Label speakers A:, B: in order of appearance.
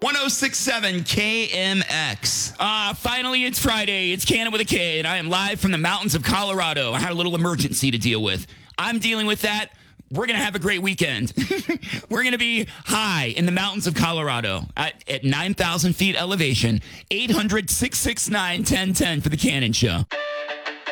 A: 1067 KMX.
B: Finally, it's Friday. It's Cannon with a K, and I am live from the mountains of Colorado. I had a little emergency to deal with. I'm dealing with that. We're going to have a great weekend. We're going to be high in the mountains of Colorado at 9,000 feet elevation. 800-669-1010 for the Cannon Show.